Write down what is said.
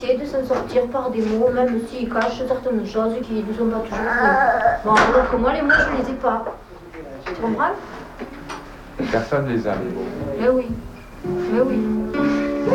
essayer de s'en sortir par des mots, même s'ils cachent certaines choses qui ne sont pas toujours vraies. Bon, alors que moi, les mots, je ne les ai pas. Tu comprends? Personne les a, les mots. Mais oui. Mais oui.